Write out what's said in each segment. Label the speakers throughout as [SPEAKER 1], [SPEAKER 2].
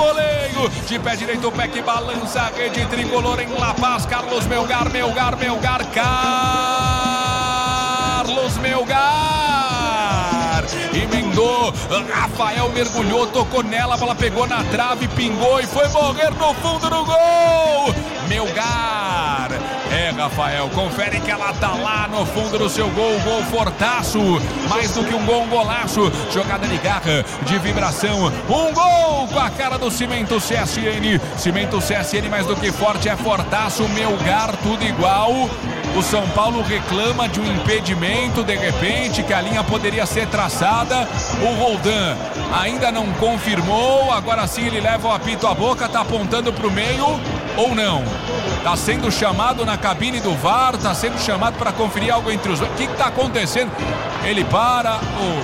[SPEAKER 1] voleio, de pé direito, o pé que balança, a rede tricolor em La Paz. Carlos Melgar, Carlos Melgar, emendou, Rafael mergulhou, tocou nela, a bola pegou na trave, pingou e foi morrer no fundo do gol. Melgar, Rafael, confere que ela tá lá no fundo do seu gol, gol fortaço, mais do que um gol, um golaço, jogada de garra, de vibração, um gol com a cara do Cimento CSN, mais do que forte, é fortaço, Melgar, tudo igual. O São Paulo reclama de um impedimento, de repente, que a linha poderia ser traçada. O Roldan ainda não confirmou, agora sim ele leva o apito à boca, tá apontando pro meio ou não? Tá sendo chamado na cabine do VAR, tá sendo chamado para conferir algo entre os dois. O que tá acontecendo? Ele para,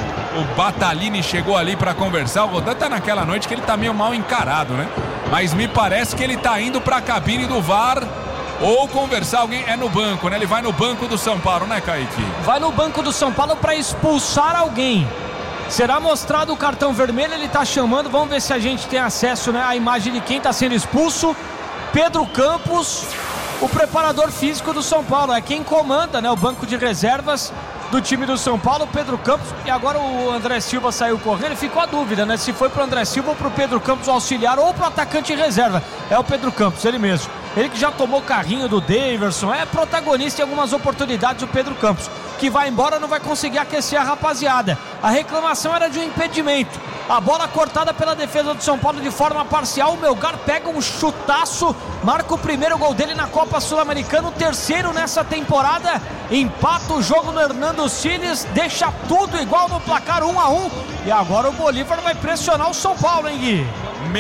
[SPEAKER 1] o Batalini chegou ali para conversar. O Roldan tá naquela noite que ele tá meio mal encarado, né? Mas me parece que ele tá indo para a cabine do VAR ou conversar. Alguém é no banco, né? Ele vai no banco do São Paulo, né, Kaique?
[SPEAKER 2] Vai no banco do São Paulo para expulsar alguém. Será mostrado o cartão vermelho, ele tá chamando, vamos ver se a gente tem acesso, né, à imagem de quem tá sendo expulso. Pedro Campos, o preparador físico do São Paulo, é quem comanda, né, o banco de reservas do time do São Paulo, Pedro Campos. E agora o André Silva saiu correndo e ficou a dúvida, né, se foi pro André Silva ou pro Pedro Campos auxiliar ou pro atacante reserva. É o Pedro Campos, ele mesmo. Ele que já tomou carrinho do Daverson, é protagonista em algumas oportunidades, o Pedro Campos, que vai embora, não vai conseguir aquecer a rapaziada. A reclamação era de um impedimento. A bola cortada pela defesa do São Paulo de forma parcial. O Melgar pega um chutaço, marca o primeiro gol dele na Copa Sul-Americana, o terceiro nessa temporada. Empata o jogo no Hernando Siles, deixa tudo igual no placar 1-1. E agora o Bolívar vai pressionar o São Paulo, hein, Gui?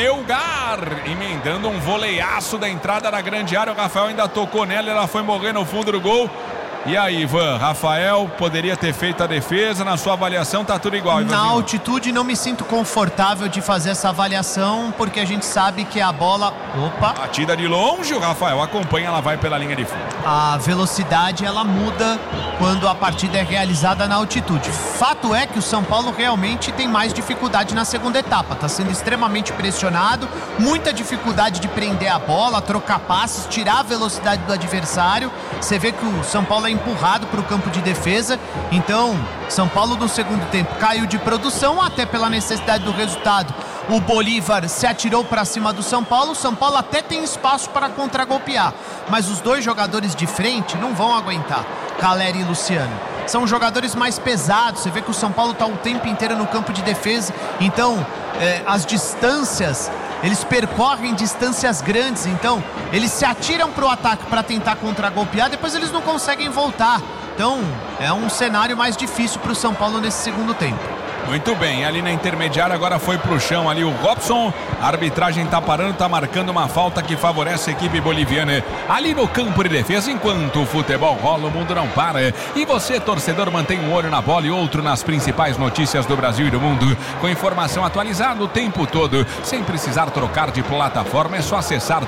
[SPEAKER 1] Melgar emendando um voleiaço da entrada da grande área. O Rafael ainda tocou nela, ela foi morrer no fundo do gol. E aí, Ivan, Rafael poderia ter feito a defesa, na sua avaliação tá tudo igual, Ivanzinho?
[SPEAKER 3] Na altitude não me sinto confortável de fazer essa avaliação, porque a gente sabe que a bola... Opa!
[SPEAKER 1] Batida de longe, o Rafael acompanha, ela vai pela linha de fundo.
[SPEAKER 3] A velocidade, ela muda quando a partida é realizada na altitude. Fato é que o São Paulo realmente tem mais dificuldade na segunda etapa, tá sendo extremamente pressionado, muita dificuldade de prender a bola, trocar passes, tirar a velocidade do adversário. Você vê que o São Paulo é empurrado para o campo de defesa. Então, São Paulo no segundo tempo caiu de produção, até pela necessidade do resultado. O Bolívar se atirou para cima do São Paulo. O São Paulo até tem espaço para contragolpear, mas os dois jogadores de frente não vão aguentar, Calleri e Luciano. São jogadores mais pesados. Você vê que o São Paulo está o tempo inteiro no campo de defesa. Então, as distâncias, eles percorrem distâncias grandes. Então, eles se atiram para o ataque para tentar contragolpear, depois eles não conseguem voltar. Então, é um cenário mais difícil para o São Paulo nesse segundo tempo.
[SPEAKER 1] Muito bem, ali na intermediária agora foi pro chão ali o Robson, a arbitragem tá parando, tá marcando uma falta que favorece a equipe boliviana ali no campo de defesa. Enquanto o futebol rola, o mundo não para, e você, torcedor, mantém um olho na bola e outro nas principais notícias do Brasil e do mundo, com informação atualizada o tempo todo, sem precisar trocar de plataforma. É só acessar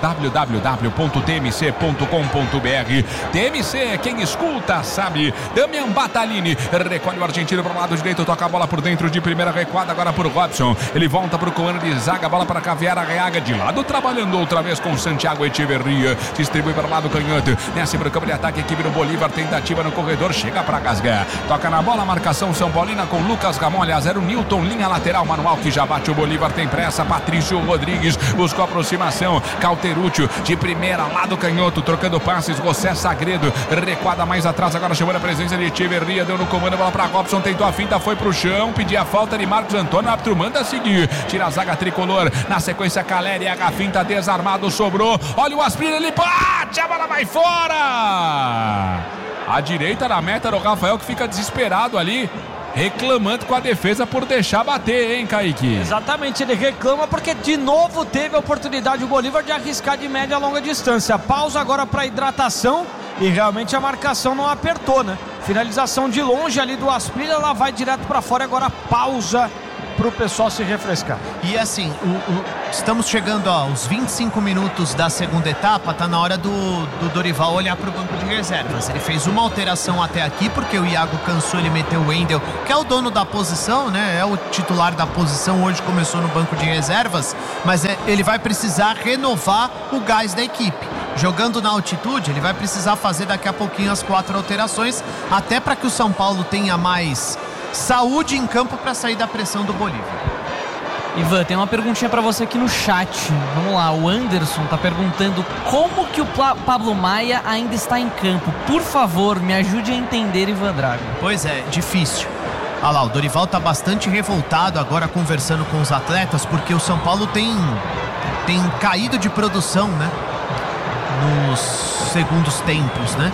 [SPEAKER 1] www.tmc.com.br. TMC é quem escuta, sabe. Damian Batalini recolhe o argentino pro lado direito, toca a bola por dentro de primeira, recuada agora por Robson. Ele volta pro comando de zaga, bola para Caviar Arreaga de lado, trabalhando outra vez com Santiago Echeverria. Distribui para o lado canhoto, desce pro campo de ataque, equipe do Bolívar, tentativa no corredor, chega para Gasgar. Toca na bola, marcação São Paulina com Lucas Ramon, aliás, era o Newton, linha lateral, manual que já bate o Bolívar, tem pressa. Patrício Rodrigues buscou aproximação, Cauterúcio de primeira, lado canhoto, trocando passes, José Sagredo, recuada mais atrás, agora chamando a presença de Echeverria, deu no comando, bola para Robson, tentou a finta, foi pro chão, pediu a falta de Marcos Antônio, o árbitro manda seguir, tira a zaga tricolor, na sequência Calleri, a finta desarmado, sobrou, olha o Asprilla, ele bate, a bola vai fora, à direita da meta do Rafael, que fica desesperado ali, reclamando com a defesa por deixar bater, hein, Kaique?
[SPEAKER 2] Exatamente, ele reclama porque de novo teve a oportunidade o Bolívar de arriscar de média a longa distância. Pausa agora para hidratação e realmente a marcação não apertou, né? Finalização de longe ali do Asprilla, ela vai direto para fora, agora pausa pro pessoal se refrescar.
[SPEAKER 3] E assim, estamos chegando aos 25 minutos da segunda etapa, tá na hora do Dorival olhar pro banco de reservas. Ele fez uma alteração até aqui, porque o Iago cansou, ele meteu o Wendel, que é o dono da posição, né? É o titular da posição, hoje começou no banco de reservas, mas ele vai precisar renovar o gás da equipe. Jogando na altitude, ele vai precisar fazer daqui a pouquinho as 4 alterações, até para que o São Paulo tenha mais saúde em campo para sair da pressão do Bolívar.
[SPEAKER 4] Ivan, tem uma perguntinha para você aqui no chat. Vamos lá, o Anderson tá perguntando como que o Pablo Maia ainda está em campo. Por favor, me ajude a entender, Ivan Drago.
[SPEAKER 3] Pois é, difícil. Olha lá, o Dorival tá bastante revoltado agora conversando com os atletas, porque o São Paulo tem caído de produção, né? Nos segundos tempos, né?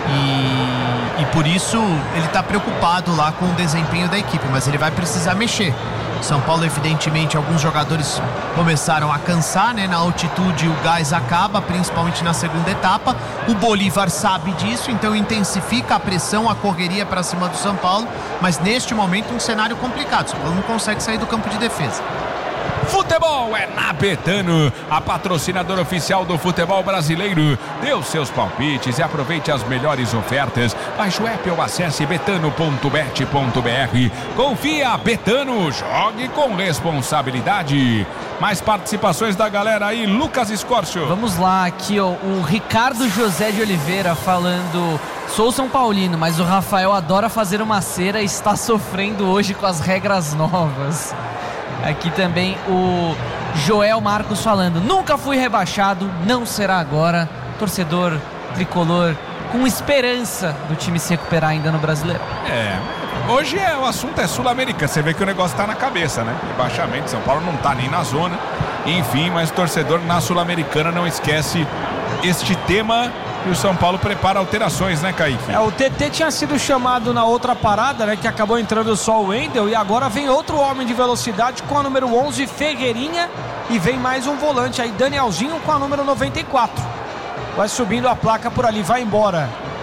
[SPEAKER 3] E por isso ele tá preocupado lá com o desempenho da equipe, mas ele vai precisar mexer. São Paulo, evidentemente, alguns jogadores começaram a cansar, né? Na altitude o gás acaba, principalmente na segunda etapa. O Bolívar sabe disso, então intensifica a pressão, a correria para cima do São Paulo, mas neste momento um cenário complicado. O São Paulo não consegue sair do campo de defesa.
[SPEAKER 1] Futebol é na Betano, a patrocinadora oficial do futebol brasileiro. Dê os seus palpites e aproveite as melhores ofertas. Baixe o app ou acesse betano.bet.br. Confia, Betano, jogue com responsabilidade. Mais participações da galera aí, Lucas Escorcio.
[SPEAKER 4] Vamos lá, aqui ó, o Ricardo José de Oliveira falando: sou São Paulino, mas o Rafael adora fazer uma cera e está sofrendo hoje com as regras novas. Aqui também o Joel Marcos falando: nunca fui rebaixado, não será agora. Torcedor tricolor com esperança do time se recuperar ainda no Brasileiro.
[SPEAKER 1] Hoje o assunto é Sul-América. Você vê que o negócio tá na cabeça, né? Rebaixamento, São Paulo não tá nem na zona. Enfim, mas o torcedor na Sul-Americana não esquece este tema. E o São Paulo prepara alterações, né, Kaique?
[SPEAKER 2] O TT tinha sido chamado na outra parada, né, que acabou entrando só o Wendel, e agora vem outro homem de velocidade com a número 11, Ferreirinha, e vem mais um volante aí, Danielzinho, com a número 94. Vai subindo a placa por ali, vai embora.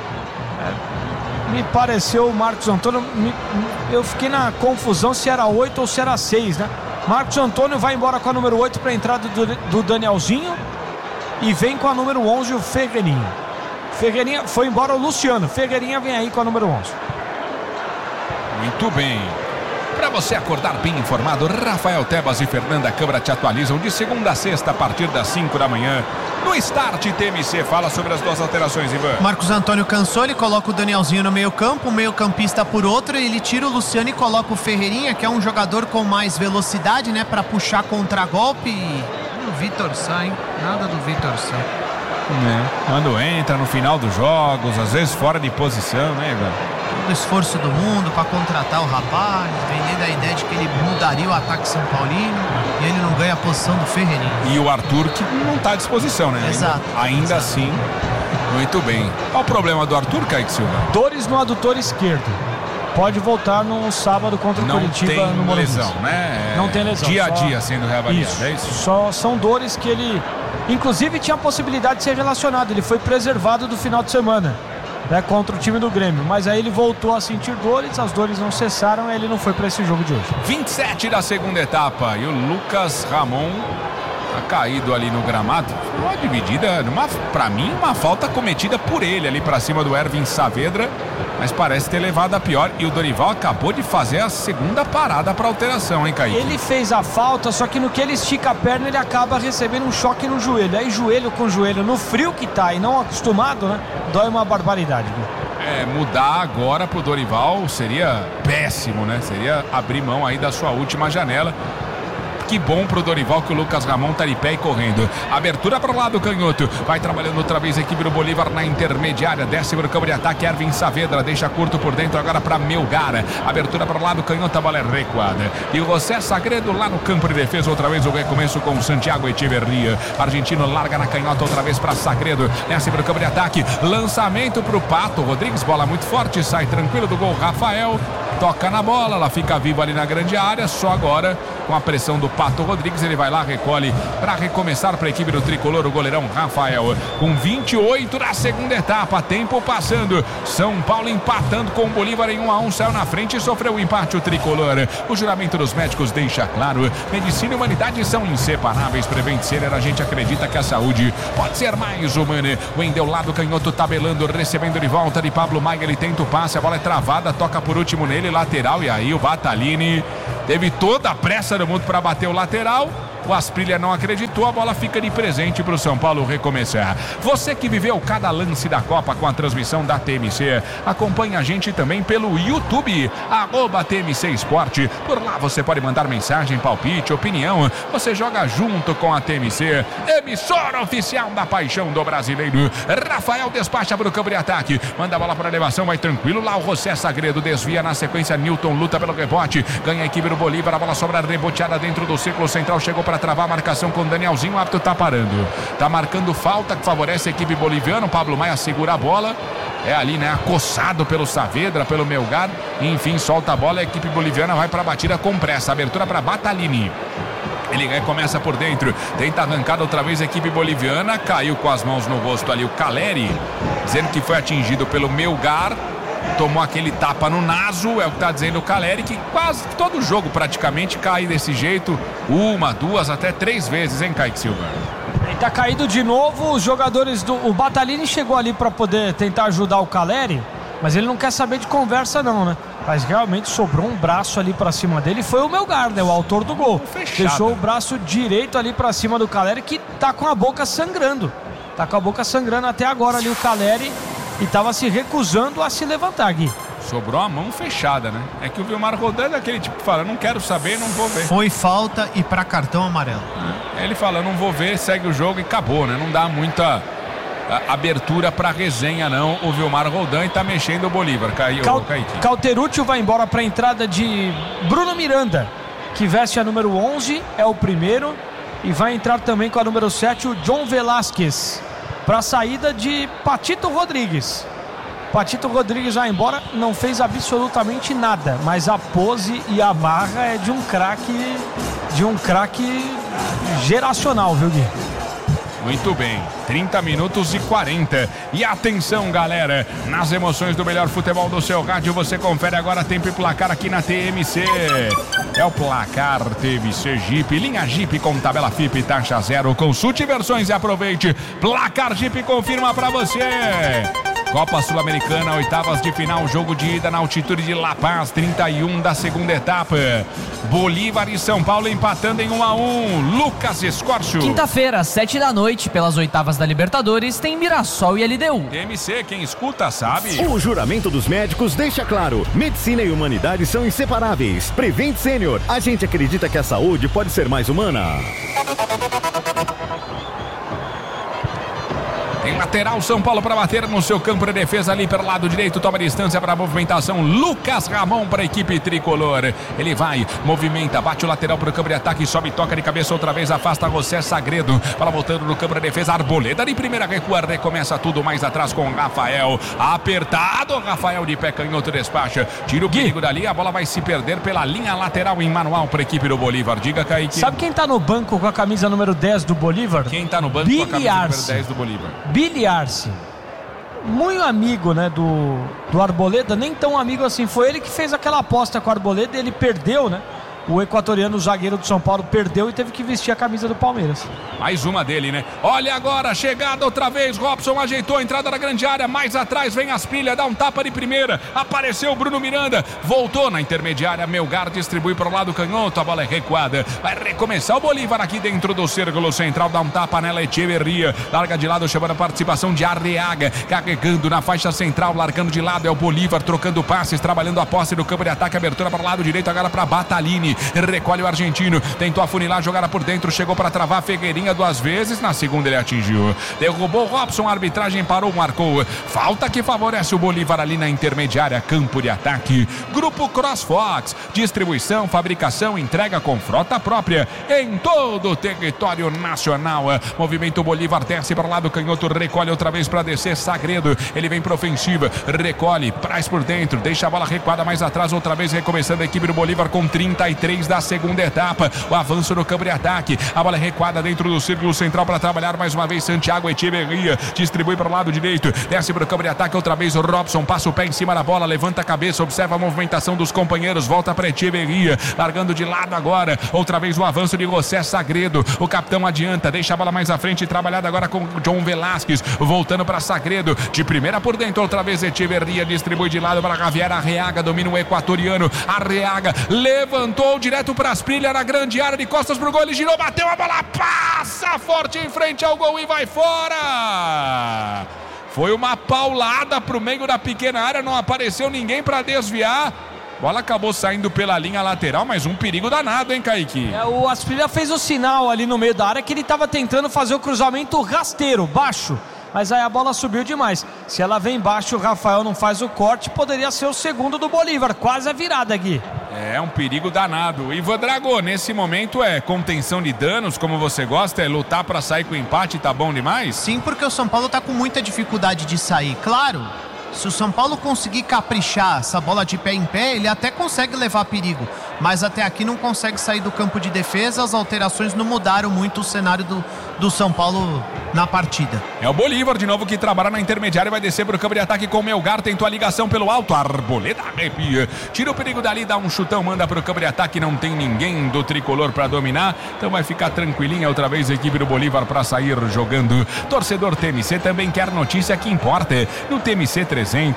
[SPEAKER 2] Me pareceu o Marcos Antônio, eu fiquei na confusão se era 8 ou se era 6, né? Marcos Antônio vai embora com a número 8 para a entrada do Danielzinho, e vem com a número 11 o Ferreirinha. Ferreirinha, foi embora o Luciano. Ferreirinha vem aí com a número 11.
[SPEAKER 1] Muito bem. Para você acordar bem informado, Rafael Tebas e Fernanda Câmara te atualizam de segunda a sexta a partir das 5 da manhã. No Start TMC, fala sobre as 2 alterações, Ivan.
[SPEAKER 3] Marcos Antônio cansou, ele coloca o Danielzinho no meio campo, o meio campista por outro, ele tira o Luciano e coloca o Ferreirinha, que é um jogador com mais velocidade, né, para puxar contra-golpe. O Vitor Sá, hein? Nada do Vitor Sá.
[SPEAKER 1] Quando entra no final dos jogos, às vezes fora de posição, né, Ivan?
[SPEAKER 3] Todo o esforço do mundo para contratar o rapaz, vendendo a ideia de que ele mudaria o ataque São Paulino, e ele não ganha a posição do Ferreirinha.
[SPEAKER 1] E o Arthur, que não está à disposição, né?
[SPEAKER 3] Exato.
[SPEAKER 1] Ainda assim, muito bem. Qual o problema do Arthur, Kaique Silva?
[SPEAKER 2] Dores no adutor esquerdo. Pode voltar no sábado contra o Curitiba no Morumbi.
[SPEAKER 1] Lesão, né?
[SPEAKER 2] Não tem lesão.
[SPEAKER 1] Dia a dia sendo reavaliado,
[SPEAKER 2] isso,
[SPEAKER 1] é isso?
[SPEAKER 2] Só são dores que ele, inclusive, tinha a possibilidade de ser relacionado. Ele foi preservado do final de semana, né, contra o time do Grêmio. Mas aí ele voltou a sentir dores, as dores não cessaram, e ele não foi para esse jogo de hoje.
[SPEAKER 1] 27 da segunda etapa. E o Lucas Ramon tá caído ali no gramado. Uma dividida, pra mim, uma falta cometida por ele ali pra cima do Ervin Saavedra. Mas parece ter levado a pior. E o Dorival acabou de fazer a segunda parada para alteração, hein, Kaique?
[SPEAKER 2] Ele fez a falta, só que no que ele estica a perna, ele acaba recebendo um choque no joelho. Aí joelho com joelho, no frio que tá e não acostumado, né? Dói uma barbaridade, viu?
[SPEAKER 1] Mudar agora pro Dorival seria péssimo, né? Seria abrir mão aí da sua última janela. Que bom pro Dorival que o Lucas Ramon tá de pé e correndo. Abertura para o lado canhoto. Vai trabalhando outra vez a equipe do Bolívar na intermediária. Desce para o campo de ataque. Ervin Saavedra deixa curto por dentro agora para Melgar. Abertura para o lado canhoto. A bola é recuada. E o José Sagredo lá no campo de defesa. Outra vez o recomeço com Santiago Echeverria. Argentino larga na canhota outra vez para Sagredo. Desce para o campo de ataque. Lançamento para o Pato Rodrigues. Bola muito forte. Sai tranquilo do gol. Rafael. toca na bola, ela fica viva ali na grande área, só agora com a pressão do Pato Rodrigues, ele vai lá, recolhe para recomeçar para a equipe do tricolor, o goleirão Rafael, com 28 na segunda etapa, tempo passando, São Paulo empatando com o Bolívar em 1-1, saiu na frente e sofreu o empate o tricolor. O juramento dos médicos deixa claro, medicina e humanidade são inseparáveis. Prevent Senior, a gente acredita que a saúde pode ser mais humana. Wendel lá do canhoto tabelando, recebendo de volta de Pablo Maia, ele tenta o passe, a bola é travada, toca por último nele, lateral, e aí o Batalini teve toda a pressa do mundo para bater o lateral. O Asprilla não acreditou, a bola fica de presente para o São Paulo recomeçar. Você que viveu cada lance da Copa com a transmissão da TMC, acompanhe a gente também pelo YouTube, @TMC Esporte. Por lá você pode mandar mensagem, palpite, opinião. Você joga junto com a TMC, emissora oficial da paixão do brasileiro. Rafael despacha para o campo de ataque, manda a bola para a elevação, vai tranquilo lá o José Sagredo, desvia na sequência, Newton luta pelo rebote, ganha a equipe do Bolívar, a bola sobra reboteada dentro do círculo central, chegou para travar a marcação com o Danielzinho, o árbitro tá parando, tá marcando falta que favorece a equipe boliviana. O Pablo Maia segura a bola, é ali, né, acossado pelo Saavedra, pelo Melgar, e enfim solta a bola, a equipe boliviana vai para a batida com pressa, abertura para Batalini. Ele começa por dentro, tenta arrancar outra vez a equipe boliviana, caiu com as mãos no rosto ali o Caleri, dizendo que foi atingido pelo Melgar, tomou aquele tapa no naso, é o que está dizendo o Caleri, que quase todo jogo praticamente cai desse jeito, 1, 2, até 3 vezes, hein, Kaique Silva?
[SPEAKER 2] Ele tá caído de novo, os jogadores o Batalini chegou ali para poder tentar ajudar o Caleri, mas ele não quer saber de conversa não, né? Mas realmente sobrou um braço ali para cima dele, foi o Melgar, né, o autor do gol. Fechado. Deixou o braço direito ali para cima do Caleri, que tá com a boca sangrando. Tá com a boca sangrando até agora ali o Caleri, e estava se recusando a se levantar, Gui.
[SPEAKER 1] Sobrou a mão fechada, né? É que o Vilmar Rodan é aquele tipo que fala, não quero saber, não vou ver.
[SPEAKER 3] Foi falta e para cartão amarelo.
[SPEAKER 1] Ele fala, não vou ver, segue o jogo e acabou, né? Não dá muita abertura para resenha, não. O Vilmar Rodan, e tá mexendo o Bolívar.
[SPEAKER 2] Cauterucci vai embora para a entrada de Bruno Miranda, que veste a número 11, é o primeiro, e vai entrar também com a número 7 o John Velasquez, para a saída de Patito Rodrigues. Patito Rodrigues já embora, não fez absolutamente nada, mas a pose e a marra é de um craque geracional, viu, Gui?
[SPEAKER 1] Muito bem, 30 minutos e 40. E atenção, galera, nas emoções do melhor futebol do seu rádio, você confere agora tempo e placar aqui na TMC. É o placar TMC Jeep, linha Jeep com tabela FIP, taxa zero. Consulte versões e aproveite. Placar Jeep confirma pra você. Copa Sul-Americana, oitavas de final, jogo de ida na altitude de La Paz, 31 da segunda etapa. Bolívar e São Paulo empatando em 1-1. Lucas Escorcio.
[SPEAKER 4] Quinta-feira, 7 da noite, pelas oitavas da Libertadores, tem Mirassol e LDU.
[SPEAKER 1] TMC, quem escuta sabe.
[SPEAKER 5] O juramento dos médicos deixa claro, medicina e humanidade são inseparáveis. Prevent Senior, a gente acredita que a saúde pode ser mais humana.
[SPEAKER 1] Em lateral, São Paulo para bater no seu campo de defesa ali pelo lado direito, toma distância para a movimentação, Lucas Ramon para a equipe tricolor, ele vai, movimenta, bate o lateral para o campo de ataque, sobe, toca de cabeça outra vez, afasta José Sagredo, para voltando no campo de defesa, Arboleda de primeira recua, recomeça tudo mais atrás com Rafael, apertado, Rafael de pé canhoto despacha, tira o perigo dali, a bola vai se perder pela linha lateral em manual para a equipe do Bolívar, diga, Kaique.
[SPEAKER 2] Sabe quem tá no banco com a camisa número 10 do Bolívar?
[SPEAKER 1] Quem tá no banco com a camisa número 10 do Bolívar?
[SPEAKER 2] Billy Arce, muito amigo, né, do Arboleda, nem tão amigo assim, foi ele que fez aquela aposta com o Arboleda e ele perdeu, né? O equatoriano, o zagueiro do São Paulo, perdeu e teve que vestir a camisa do Palmeiras.
[SPEAKER 1] Mais uma dele, né? Olha agora, chegada outra vez, Robson ajeitou a entrada da grande área, mais atrás vem Asprilla, dá um tapa de primeira, apareceu o Bruno Miranda, voltou na intermediária, Melgar distribui para o lado canhoto, a bola é recuada, vai recomeçar o Bolívar aqui dentro do círculo central, dá um tapa nela, Echeverria, larga de lado, chamando a participação de Arreaga, carregando na faixa central, largando de lado, é o Bolívar, trocando passes, trabalhando a posse do campo de ataque, abertura para o lado direito, agora para Batalini, Caleri, recolhe o argentino, tentou afunilar a jogada por dentro, chegou para travar Ferreirinha 2 vezes, na segunda ele atingiu, derrubou o Robson, a arbitragem parou, marcou falta que favorece o Bolívar ali na intermediária, campo de ataque. Grupo CrossFox, distribuição, fabricação, entrega com frota própria em todo o território nacional. Movimento Bolívar, desce para o lado canhoto, recolhe outra vez para descer Sagredo, ele vem para ofensiva, recolhe, traz por dentro, deixa a bola recuada mais atrás, outra vez recomeçando a equipe do Bolívar com 33 da segunda etapa, o avanço no campo de ataque, a bola é recuada dentro do círculo central para trabalhar mais uma vez Santiago Echeverria, distribui para o lado direito, desce para o campo de ataque, outra vez o Robson, passa o pé em cima da bola, levanta a cabeça, observa a movimentação dos companheiros, volta para Echeverria, largando de lado agora, outra vez o avanço de José Sagredo, o capitão adianta, deixa a bola mais à frente, trabalhada agora com John Velasquez, voltando para Sagredo, de primeira por dentro, outra vez Echeverria, distribui de lado para Javier Arreaga, domina o equatoriano, Arreaga, levantou direto para Asprilla na grande área, de costas pro gol, ele girou, bateu, a bola passa forte em frente ao gol e vai fora! Foi uma paulada pro meio da pequena área, não apareceu ninguém para desviar. Bola acabou saindo pela linha lateral, mas um perigo danado, hein, Kaique?
[SPEAKER 2] O Asprilla fez o sinal ali no meio da área que ele estava tentando fazer o cruzamento rasteiro, baixo. Mas aí a bola subiu demais. Se ela vem baixo, o Rafael não faz o corte, poderia ser o segundo do Bolívar. Quase a virada aqui.
[SPEAKER 1] É um perigo danado. Ivan Drago, nesse momento é contenção de danos, como você gosta, é lutar para sair com empate, tá bom demais?
[SPEAKER 3] Sim, porque o São Paulo tá com muita dificuldade de sair. Claro, se o São Paulo conseguir caprichar essa bola de pé em pé, ele até consegue levar perigo. Mas até aqui não consegue sair do campo de defesa. As alterações não mudaram muito o cenário do São Paulo na partida.
[SPEAKER 1] É o Bolívar de novo que trabalha na intermediária, vai descer para o campo de ataque com o Melgar, tentou a ligação pelo alto, Arboleda arrepia, tira o perigo dali, dá um chutão, manda para o campo de ataque, não tem ninguém do tricolor para dominar, então vai ficar tranquilinha outra vez a equipe do Bolívar para sair jogando. Torcedor TMC também quer notícia que importa, no TMC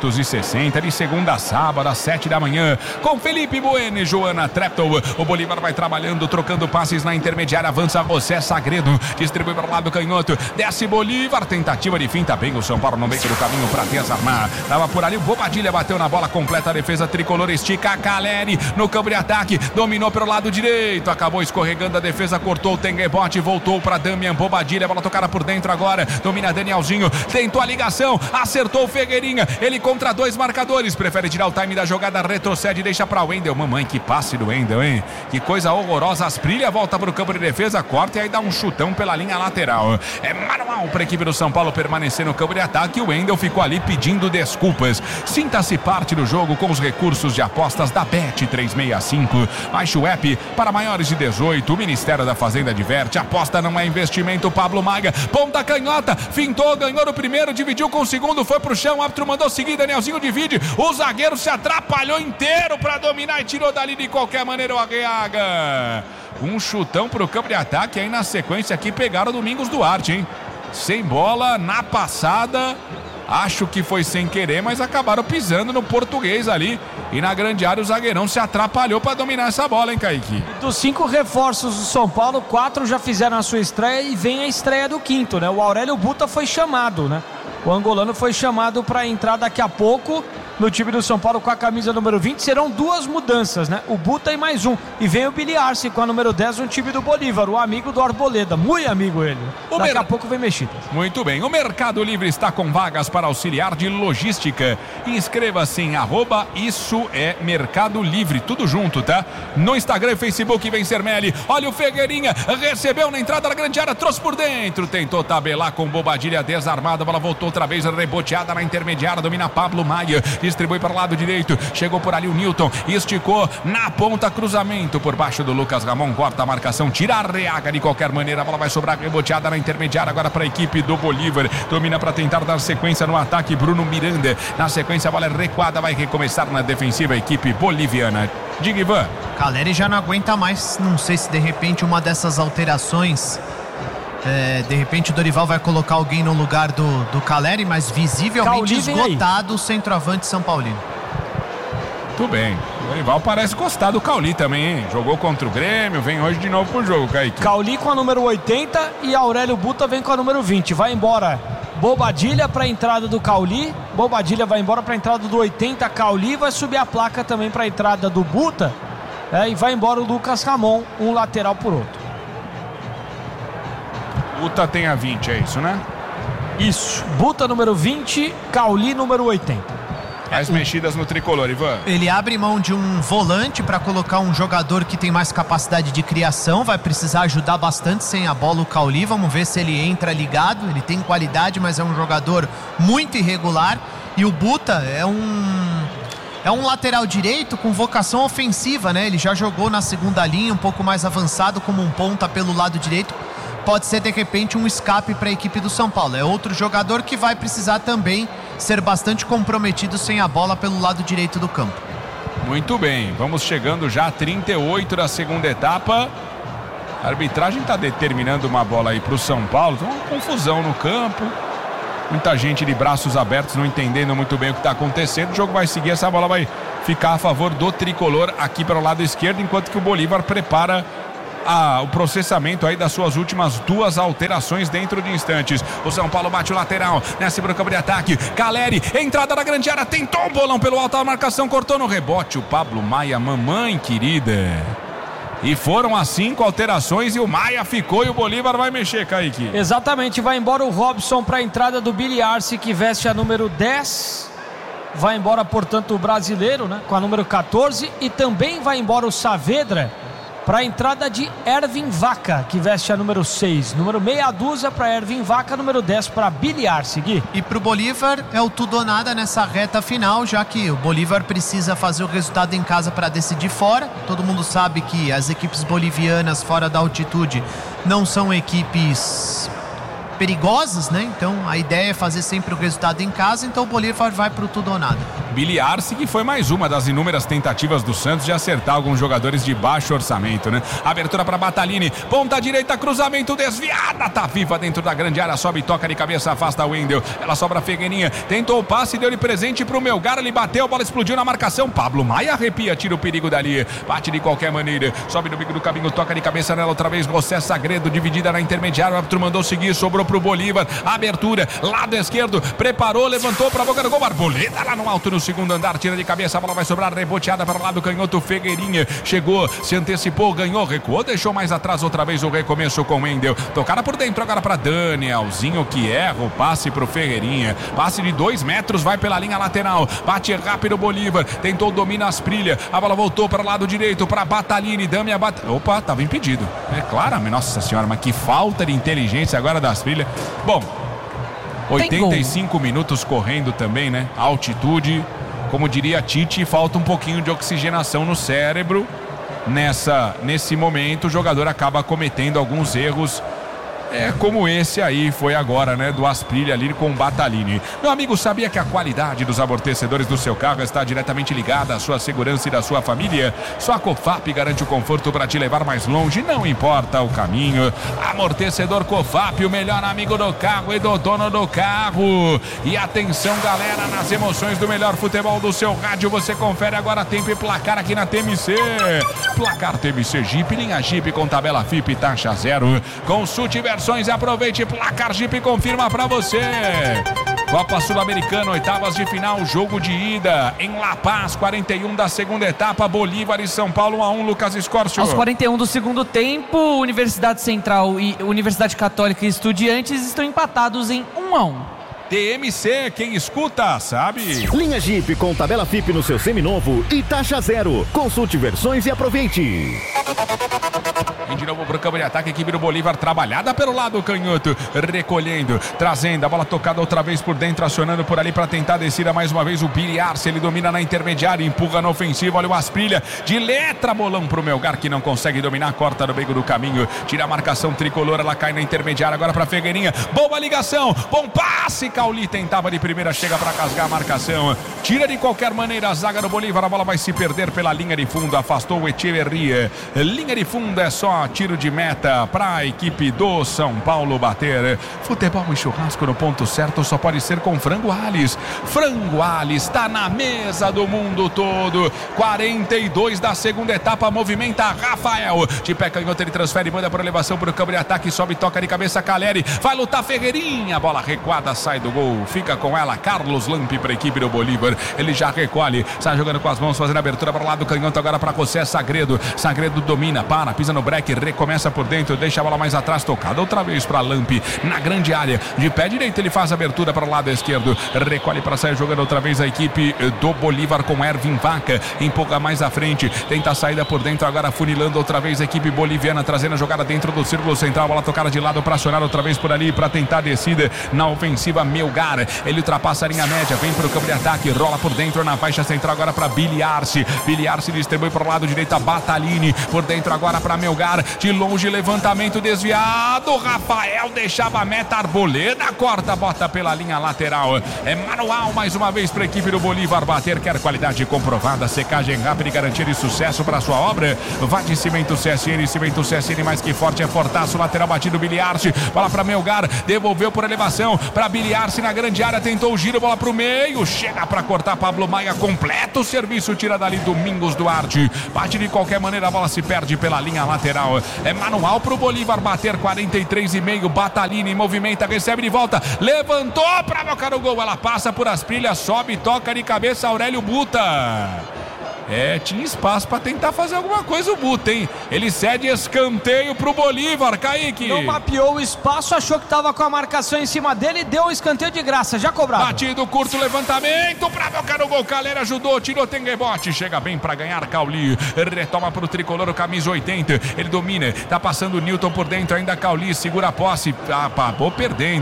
[SPEAKER 1] 360, de segunda a sábado às 7 da manhã, com Felipe Bueno e Joana Treptow. O Bolívar vai trabalhando, trocando passes na intermediária, avança José Sagredo, distribui para o lado canhoto, desce Bolívar, tentativa de finta, bem o São Paulo no meio do caminho para desarmar, tava por ali, o Bobadilha bateu na bola, completa a defesa tricolor, estica a Caleri no campo de ataque, dominou pelo lado direito, acabou escorregando a defesa, cortou, tem rebote, voltou para Damian Bobadilha, bola tocada por dentro agora, domina Danielzinho, tentou a ligação, acertou o Ferreirinha, ele contra 2 marcadores, prefere tirar o time da jogada, retrocede, deixa para o Wendel, mamãe, que passe do Wendel, hein? Que coisa horrorosa, Asprilla volta para o campo de defesa, corta e aí dá um chutão pela linha lateral. É manual para a equipe do São Paulo permanecer no campo de ataque, o Wendel ficou ali pedindo desculpas. Sinta-se parte do jogo com os recursos de apostas da Bet365. Baixe o app para maiores de 18, o Ministério da Fazenda diverte, aposta não é investimento. Pablo Maia, ponta canhota, fintou, ganhou no primeiro, dividiu com o segundo, foi pro chão, o árbitro mandou seguir, Danielzinho divide, o zagueiro se atrapalhou inteiro para dominar e tirou dali de qualquer maneira o Arreaga. Um chutão pro campo de ataque, aí na sequência aqui pegaram o Domingos Duarte, hein? Sem bola, na passada, acho que foi sem querer, mas acabaram pisando no português ali. E na grande área o zagueirão se atrapalhou para dominar essa bola, hein, Kaique?
[SPEAKER 2] Dos 5 reforços do São Paulo, 4 já fizeram a sua estreia e vem a estreia do quinto, né? O Aurélio Buta foi chamado, né? O angolano foi chamado para entrar daqui a pouco no time do São Paulo com a camisa número 20. Serão 2 mudanças, né? O Buta e mais um. E vem o Billy Arce com a número 10 no time do Bolívar, o amigo do Arboleda. Muito amigo ele. Daqui a pouco vem mexidas.
[SPEAKER 1] Muito bem. O Mercado Livre está com vagas para auxiliar de logística. Inscreva-se em @IssoEMercado Livre. Tudo junto, tá? No Instagram e Facebook, Vencermelli. Olha o Ferreirinha. Recebeu na entrada da grande área. Trouxe por dentro. Tentou tabelar com Bobadilha desarmada. A bola voltou outra vez reboteada na intermediária. Domina Pablo Maia. Distribui para o lado direito, chegou por ali o Newton, esticou na ponta, cruzamento por baixo do Lucas Ramon, corta a marcação, tira a Arreaga de qualquer maneira, a bola vai sobrar reboteada na intermediária agora para a equipe do Bolívar, domina para tentar dar sequência no ataque, Bruno Miranda, na sequência a bola é recuada, vai recomeçar na defensiva a equipe boliviana. Diga, Ivan.
[SPEAKER 3] Caleri já não aguenta mais, não sei se de repente uma dessas alterações, de repente o Dorival vai colocar alguém no lugar do Caleri, mas visivelmente esgotado o centroavante São Paulino.
[SPEAKER 1] Tudo bem, o Dorival parece gostar do Cauli também, hein? Jogou contra o Grêmio, vem hoje de novo pro jogo, Kaique.
[SPEAKER 2] Cauli com a número 80 e Aurélio Buta vem com a número 20, vai embora Bobadilha para a entrada do Cauli, Bobadilha vai embora para a entrada do 80, Cauli vai subir a placa também para a entrada do Buta. E vai embora o Lucas Ramon, um lateral por outro.
[SPEAKER 1] Buta tem a 20, é isso, né?
[SPEAKER 2] Isso. Buta número 20, Cauli número 80.
[SPEAKER 1] As mexidas no tricolor, Ivan.
[SPEAKER 3] Ele abre mão de um volante para colocar um jogador que tem mais capacidade de criação, vai precisar ajudar bastante sem a bola o Cauli, vamos ver se ele entra ligado, ele tem qualidade, mas é um jogador muito irregular. E o Buta é um lateral direito com vocação ofensiva, né? Ele já jogou na segunda linha, um pouco mais avançado como um ponta pelo lado direito. Pode ser de repente um escape para a equipe do São Paulo. É outro jogador que vai precisar também ser bastante comprometido sem a bola pelo lado direito do campo.
[SPEAKER 1] Muito bem, vamos chegando já a 38 da segunda etapa. A arbitragem está determinando uma bola aí para o São Paulo. Então, uma confusão no campo. Muita gente de braços abertos não entendendo muito bem o que está acontecendo. O jogo vai seguir, essa bola vai ficar a favor do tricolor aqui para o lado esquerdo, enquanto que o Bolívar prepara o processamento aí das suas últimas duas alterações dentro de instantes. O São Paulo bate o lateral, nessa pro campo de ataque. Caleri, entrada na grande área, tentou um bolão pelo alto, a marcação cortou no rebote. O Pablo Maia, mamãe querida. E foram as 5 alterações e o Maia ficou e o Bolívar vai mexer, Kaique.
[SPEAKER 2] Exatamente, vai embora o Robson para a entrada do Billy Arce, que veste a número 10. Vai embora, portanto, o brasileiro, né, com a número 14. E também vai embora o Saavedra para a entrada de Ervin Vaca, que veste a número 6. Número meia dúzia para Ervin Vaca, número 10 para Billy Arce.
[SPEAKER 3] E para o Bolívar é o tudo ou nada nessa reta final, já que o Bolívar precisa fazer o resultado em casa para decidir fora. Todo mundo sabe que as equipes bolivianas fora da altitude não são equipes perigosas, né? Então a ideia é fazer sempre o resultado em casa, então o Bolívar vai pro tudo ou nada.
[SPEAKER 1] Billy Arce, que foi mais uma das inúmeras tentativas do Santos de acertar alguns jogadores de baixo orçamento, né? Abertura para Batalini, ponta direita, cruzamento desviada, tá viva dentro da grande área, sobe, toca de cabeça, afasta o Wendel, ela sobra a Figueirinha, tentou o passe, deu-lhe presente pro Melgar, ele bateu, a bola explodiu na marcação, Pablo Maia arrepia, tira o perigo dali, bate de qualquer maneira, sobe no bico do caminho, toca de cabeça nela outra vez, José Sagredo, dividida na intermediária, o árbitro mandou seguir, sobrou pro Bolívar, abertura, lado esquerdo, preparou, levantou pra boca do gol, Arboleda lá no alto no segundo andar, tira de cabeça, a bola vai sobrar reboteada para o lado canhoto, Figueirinha chegou, se antecipou, ganhou, recuou, deixou mais atrás outra vez o recomeço com o Wendel, tocada por dentro agora para Danielzinho, que erra o passe pro Ferreirinha, passe de 2 metros, vai pela linha lateral, bate rápido o Bolívar, tentou, domina Asprilha, a bola voltou para o lado direito, para Batalini, opa, tava impedido, é claro, nossa senhora, mas que falta de inteligência agora da Asprilha. Bom, 85 minutos correndo também, né? Altitude, como diria Tite, falta um pouquinho de oxigenação no cérebro. Nesse momento, o jogador acaba cometendo alguns erros, como esse aí foi agora, né? Do Asprilha ali com o Batalini. Meu amigo, sabia que a qualidade dos amortecedores do seu carro está diretamente ligada à sua segurança e da sua família? Só a Cofap garante o conforto para te levar mais longe, não importa o caminho. Amortecedor Cofap, o melhor amigo do carro e do dono do carro. E atenção, galera, nas emoções do melhor futebol do seu rádio, você confere agora tempo e placar aqui na TMC. Placar TMC Jeep, linha Jeep com tabela FIP, taxa zero. Consulte versões e aproveite, placar Jeep confirma pra você. Copa Sul-Americana, oitavas de final, jogo de ida em La Paz, 41 da segunda etapa, Bolívar e São Paulo 1-1, Lucas Escórcio.
[SPEAKER 4] Aos 41 do segundo tempo, Universidade Central e Universidade Católica e Estudiantes estão empatados em 1-1.
[SPEAKER 1] TMC, quem escuta, sabe?
[SPEAKER 5] Linha Jeep com tabela FIP no seu seminovo e taxa zero. Consulte versões e aproveite.
[SPEAKER 1] Vem de novo pro campo de ataque, equipe do Bolívar trabalhada pelo lado canhoto, recolhendo, trazendo a bola tocada outra vez por dentro, acionando por ali para tentar descer mais uma vez o Billy Arce, ele domina na intermediária, empurra na ofensiva, olha o Asprilha, de letra, bolão pro Melgar que não consegue dominar, corta no meio do caminho, tira a marcação tricolor, ela cai na intermediária agora pra Figueirinha, boa ligação, bom passe, Cauli tentava de primeira, chega para casgar a marcação, tira de qualquer maneira a zaga do Bolívar, a bola vai se perder pela linha de fundo, afastou o Echeverria, linha de fundo é só só tiro de meta para a equipe do São Paulo bater. Futebol e churrasco no ponto certo só pode ser com Frango Alves. Frango Alves está na mesa do mundo todo. 42 da segunda etapa, movimenta Rafael. De pé canhoto, ele transfere, manda para elevação para o campo de ataque, sobe, toca de cabeça Caleri. Vai lutar Ferreirinha, bola recuada, sai do gol. Fica com ela Carlos Lampe para a equipe do Bolívar. Ele já recolhe, sai jogando com as mãos, fazendo abertura para o lado do canhoto, agora para José Sagredo. Sagredo domina, para, pisa no break, recomeça por dentro, deixa a bola mais atrás, tocada outra vez para Lampe, na grande área. De pé direito, ele faz a abertura para o lado esquerdo, recolhe para sair jogando outra vez a equipe do Bolívar com Ervin Vaca. Empolga mais à frente, tenta a saída por dentro, agora funilando outra vez a equipe boliviana, trazendo a jogada dentro do círculo central, bola tocada de lado para acionar outra vez por ali, para tentar a descida na ofensiva. Melgar, ele ultrapassa a linha média, vem para o campo de ataque, rola por dentro na faixa central agora para Billy Arce. Billy Arce distribui para o lado direito a Batalini, por dentro agora para Melgar, de longe levantamento desviado, Rafael deixava a meta, Arboleda corta, bota pela linha lateral. É manual mais uma vez para a equipe do Bolívar bater, quer qualidade comprovada, secagem rápida e garantia de sucesso para sua obra. Vá de Cimento CSN, Cimento CSN mais que forte, é fortaço, lateral batido, Billy Arce, bola para Melgar, devolveu por elevação para Billy Arce na grande área, tentou o giro, bola para o meio, chega para cortar Pablo Maia, completa o serviço, tira dali Domingos Duarte, bate de qualquer maneira, a bola se perde pela linha lateral. É manual para o Bolívar bater, 43,5, Batalini movimenta, recebe de volta, levantou para bocar o gol, ela passa por Asprilla, sobe, toca de cabeça Aurélio Buta. Tinha espaço para tentar fazer alguma coisa o Buta, hein? Ele cede escanteio pro Bolívar, Kaique.
[SPEAKER 2] Não mapeou o espaço, achou que tava com a marcação em cima dele e deu um escanteio de graça, já cobrado.
[SPEAKER 1] Batido curto, levantamento pra bocar o gol, Calera ajudou, tirou Tenguebote, chega bem pra ganhar Cauli, retoma pro tricolor o camisa 80, ele domina, tá passando o Newton por dentro, ainda Cauli, segura a posse, acabou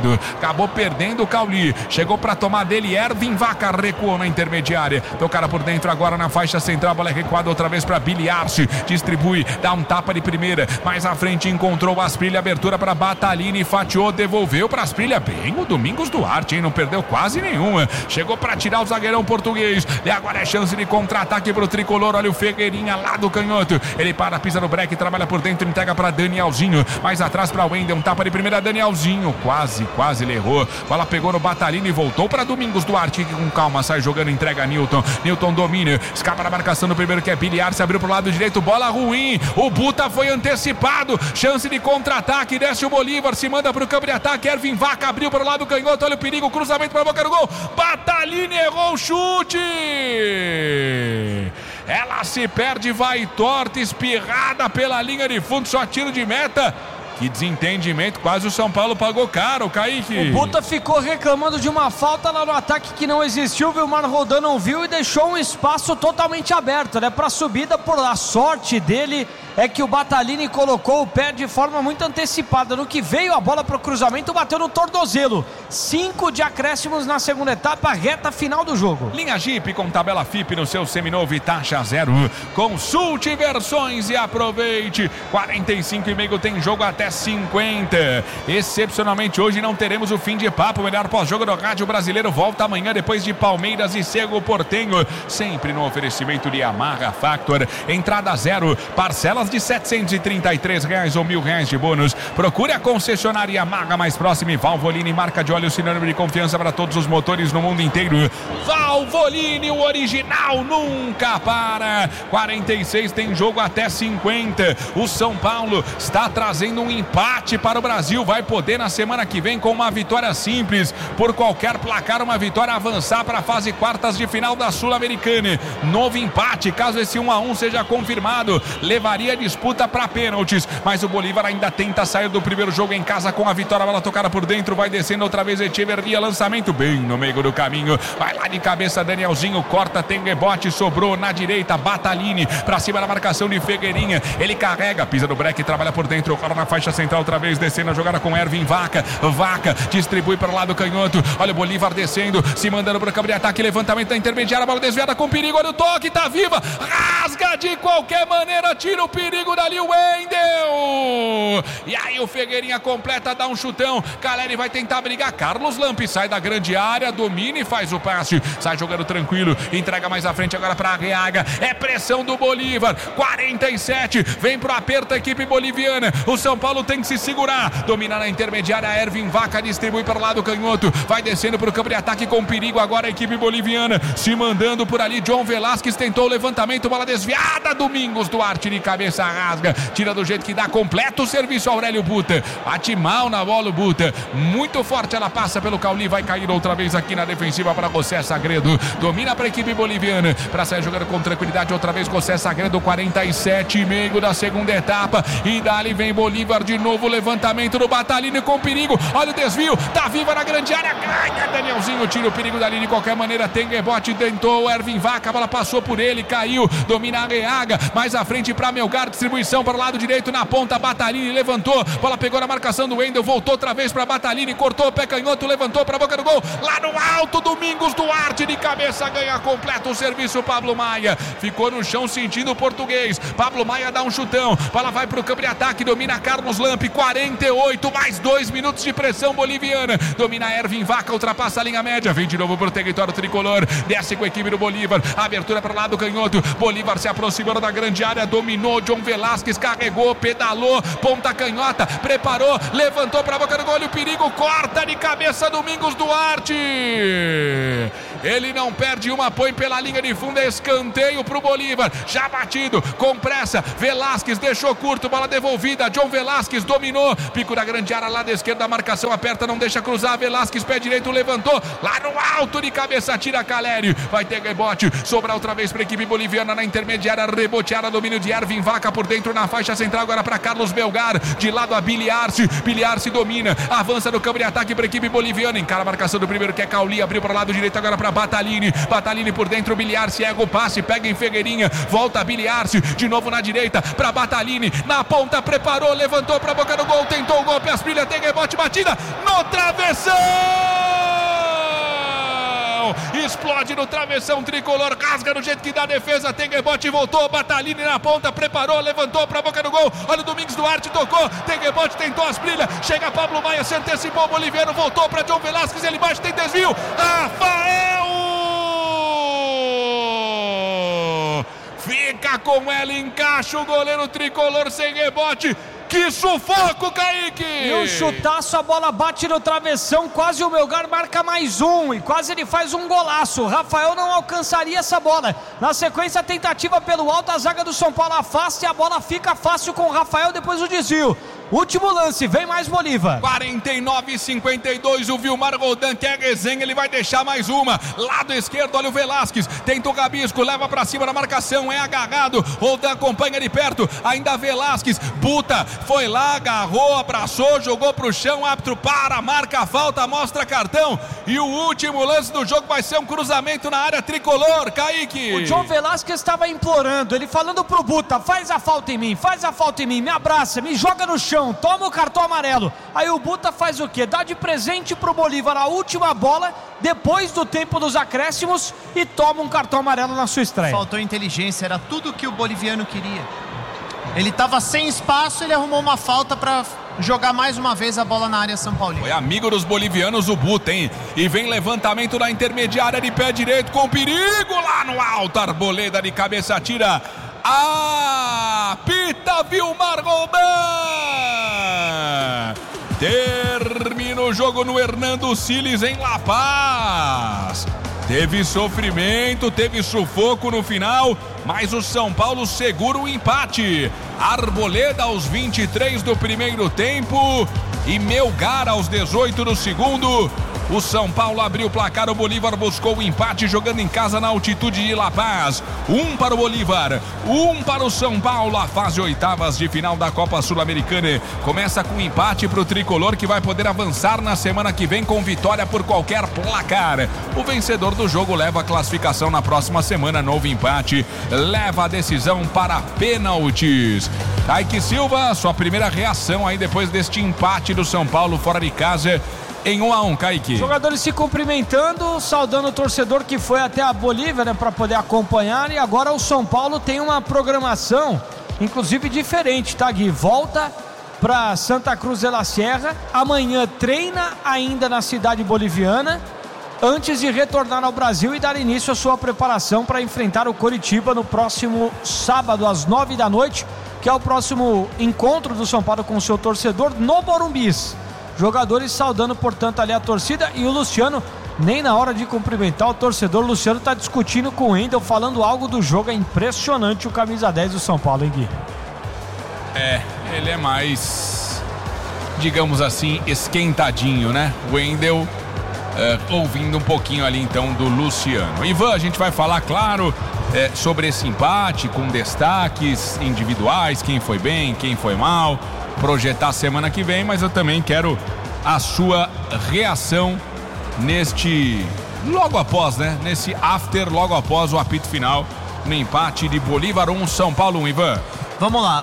[SPEAKER 1] perdendo o Cauli, chegou pra tomar dele, Ervin Vaca recuou na intermediária, tocaram por dentro agora na faixa central, a bola é recuada outra vez para Billy Arce, distribui, dá um tapa de primeira, mais à frente encontrou o Asprilla, abertura para Batalini, fatiou, devolveu para Asprilla, bem o Domingos Duarte, hein? Não perdeu quase nenhuma, chegou para tirar o zagueirão português, e agora é chance de contra-ataque pro tricolor, olha o Ferreirinha lá do canhoto, ele para, pisa no break, trabalha por dentro, entrega para Danielzinho, mais atrás para Wendel, um tapa de primeira, Danielzinho, quase ele errou, bola pegou no Batalini, voltou para Domingos Duarte, que com calma sai jogando, entrega a Newton domina, escapa na marcação no primeiro que é Billy Arce, abriu pro lado direito, bola ruim, o Buta foi antecipado, chance de contra-ataque, desce o Bolívar, se manda pro campo de ataque, Ervin Vaca abriu pro lado canhoto, olha o perigo, cruzamento para boca do gol, Batalini errou o chute, ela se perde, vai torta, espirrada pela linha de fundo, só tiro de meta. Que desentendimento, quase o São Paulo pagou caro, Kaique.
[SPEAKER 2] O Buta ficou reclamando de uma falta lá no ataque que não existiu, o Vilmar Rodan não viu e deixou um espaço totalmente aberto, né? Pra subida, por a sorte dele é que o Batalini colocou o pé de forma muito antecipada. No que veio a bola pro cruzamento, bateu no tornozelo. 5 de acréscimos na segunda etapa, reta final do jogo.
[SPEAKER 1] Linha Jeep com tabela FIP no seu seminovo e taxa zero. Consulte versões e aproveite. 45,5 tem jogo até 50. Excepcionalmente hoje não teremos o fim de papo. O melhor pós-jogo do rádio brasileiro volta amanhã depois de Palmeiras e Cerro Porteño. Sempre no oferecimento de Yamaha Factor. Entrada zero, parcelas de R$733 ou R$1.000 de bônus. Procure a concessionária Yamaha mais próxima e Valvoline, marca de óleo sinônimo de confiança para todos os motores no mundo inteiro. Valvoline, o original nunca para. 46 tem jogo até 50. O São Paulo está trazendo um empate para o Brasil. Vai poder na semana que vem com uma vitória simples, por qualquer placar, uma vitória avançar para a fase quartas de final da Sul-Americana. Novo empate, caso esse 1-1 seja confirmado, levaria disputa para pênaltis, mas o Bolívar ainda tenta sair do primeiro jogo em casa com a vitória, a bola tocada por dentro, vai descendo outra vez Echeverria, lançamento bem no meio do caminho, vai lá de cabeça Danielzinho, corta, tem rebote, sobrou na direita, Batalini, para cima da marcação de Ferreirinha, ele carrega, pisa no break, trabalha por dentro, rola na faixa faixa central outra vez, descendo a jogada com Ervin Vaca. Vaca distribui para o lado canhoto. Olha o Bolívar descendo, se mandando para o campo de ataque. Levantamento da intermediária, bola desviada com perigo. Olha o toque, tá viva. Rasga de qualquer maneira, tira o perigo dali o Wendel. E aí o Figueirinha completa, dá um chutão. Caleri vai tentar brigar. Carlos Lampe sai da grande área, domina e faz o passe. Sai jogando tranquilo, entrega mais à frente agora para Arriaga. É pressão do Bolívar. 47, vem pro aperto a equipe boliviana. O São Paulo tem que se segurar. Domina na intermediária, Ervin Vaca distribui para o lado canhoto. Vai descendo para o campo de ataque com perigo agora a equipe boliviana. Se mandando por ali, John Velasquez tentou o levantamento, bola desviada. Domingos Duarte de cabeça rasga. Tira do jeito que dá, completo o serviço Aurélio Buta. Bate mal na bola o Buta. Muito forte, ela passa pelo Cauli. Vai cair outra vez aqui na defensiva para José Sagredo. Domina para a equipe boliviana. Para sair jogando com tranquilidade outra vez José Sagredo. 47,5 da segunda etapa. E dali vem Bolívar de novo. Levantamento do Batalini com perigo. Olha o desvio. Tá viva na grande área. Ganha Danielzinho. Tira o perigo dali de qualquer maneira. Tem rebote. Tentou o Ervin Vaca. A bola passou por ele. Caiu. Domina a Arriaga. Mais à frente para Melgar. Distribuição para o lado direito na ponta. Batalini levantou. Bola pegou na marcação do Wendel. Voltou outra vez para Batalini. Cortou o pé canhoto. Levantou para a boca do gol. Lá no alto. Domingos Duarte de cabeça ganha completo o serviço. Pablo Maia ficou no chão sentindo o português. Pablo Maia dá um chutão. Bola vai para o campo de ataque. Domina Carlos Lampe. 48. Mais 2 minutos de pressão boliviana. Domina Ervin Vaca. Ultrapassa a linha média. Vem de novo para o território tricolor. Desce com a equipe do Bolívar. Abertura para o lado canhoto. Bolívar se aproximando da grande área. Dominou. John Velasquez carregou. Pedalou. Ponta canhota. Preparou. Levantou para a boca do gol. E o perigo corta de cabeça Domingos Duarte. Ele não perde uma. Põe pela linha de fundo. É escanteio para o Bolívar. Já batido. Com pressa. Velasquez deixou curto. Bola devolvida. John Velasquez dominou. Pico da grande área lá da esquerda. A marcação aperta. Não deixa cruzar. Velasquez pé direito. Levantou. Lá no alto de cabeça. Tira Caleri. Vai ter rebote. Sobra outra vez para a equipe boliviana na intermediária. Reboteada. Domínio de Ervin Vaca por dentro na faixa central. Agora para Carlos Melgar. De lado a Billy Arce. Billy Arce domina. Avança no campo de ataque para a equipe boliviana. Encara a marcação do primeiro que é Cauli. Abriu para o lado direito agora para Batalini. Batalini por dentro. Billy Arce erra o passe. Pega em Figueirinha. Volta Billy Arce. De novo na direita para Batalini. Na ponta. Preparou. Levantou para a boca do gol. Tentou o golpe. Asprilha. Tem rebote. Batida no travessão. Explode no travessão tricolor. Rasga do jeito que dá a defesa. Tem rebote. Voltou. Batalini na ponta. Preparou. Levantou para a boca do gol. Olha o Domingos Duarte. Tocou. Tem rebote. Tentou Asprilha. Chega Pablo Maia. Se antecipou o boliviano. Voltou para John Velasquez. Ele bate. Tem desvio. Rafael! Fica com ela. Encaixa o goleiro tricolor sem rebote. Que sufoco, Kaique!
[SPEAKER 2] E um chutaço, a bola bate no travessão, quase o Melgar marca mais um, e quase ele faz um golaço. O Rafael não alcançaria essa bola. Na sequência, a tentativa pelo alto, a zaga do São Paulo afasta e a bola fica fácil com o Rafael depois do desvio. Último lance, vem mais Bolívar.
[SPEAKER 1] 49,52, o Vilmar Roldan quer resenha, ele vai deixar mais uma. Lado esquerdo, olha o Velasquez, tenta o Gabisco, leva pra cima da marcação, é agarrado. Roldan acompanha de perto, ainda Velasquez, Buta, foi lá, agarrou, abraçou, jogou pro chão, árbitro para, marca a falta, mostra cartão. E o último lance do jogo vai ser um cruzamento na área tricolor, Kaique.
[SPEAKER 2] O John Velasquez estava implorando, ele falando pro Buta, faz a falta em mim, me abraça, me joga no chão. Toma o cartão amarelo. Aí o Buta faz o quê? Dá de presente pro Bolívar a última bola, depois do tempo dos acréscimos, e toma um cartão amarelo na sua estreia.
[SPEAKER 3] Faltou inteligência, era tudo que o boliviano queria. Ele estava sem espaço, ele arrumou uma falta para jogar mais uma vez a bola na área São Paulino.
[SPEAKER 1] Foi amigo dos bolivianos o Buta, hein? E vem levantamento da intermediária de pé direito com perigo lá no alto. Arboleda de cabeça tira. Apita Vilmar Roldan. Termina o jogo no Hernando Siles em La Paz. Teve sofrimento, teve sufoco no final, mas o São Paulo segura o empate. Arboleda aos 23 do primeiro tempo e Melgar aos 18 do segundo O São Paulo abriu o placar, o Bolívar buscou o empate jogando em casa na altitude de La Paz. 1 para o Bolívar, 1 para o São Paulo. A fase oitavas de final da Copa Sul-Americana começa com empate para o tricolor, que vai poder avançar na semana que vem com vitória por qualquer placar. O vencedor do jogo leva a classificação na próxima semana. Novo empate leva a decisão para pênaltis. Kaique Silva, sua primeira reação aí depois deste empate do São Paulo fora de casa em 1-1, Kaique.
[SPEAKER 2] Jogadores se cumprimentando, saudando o torcedor que foi até a Bolívia, né, para poder acompanhar. E agora o São Paulo tem uma programação, inclusive diferente, tá, Gui? Volta para Santa Cruz de la Sierra, amanhã treina ainda na cidade boliviana, antes de retornar ao Brasil e dar início à sua preparação para enfrentar o Coritiba no próximo sábado às 9 da noite, que é o próximo encontro do São Paulo com o seu torcedor no Morumbis. Jogadores saudando, portanto, ali a torcida, e o Luciano, nem na hora de cumprimentar o torcedor, o Luciano está discutindo com o Wendel, falando algo do jogo. É impressionante o camisa 10 do São Paulo, hein, Gui?
[SPEAKER 1] Ele é mais, digamos assim, esquentadinho, né? O Wendel ouvindo um pouquinho ali então do Luciano. Ivan, a gente vai falar, claro, sobre esse empate, com destaques individuais, quem foi bem, quem foi mal, projetar a semana que vem, mas eu também quero a sua reação neste, logo após, né? Nesse after, logo após o apito final, no empate de Bolívar 1, São Paulo 1, Ivan.
[SPEAKER 3] Vamos lá,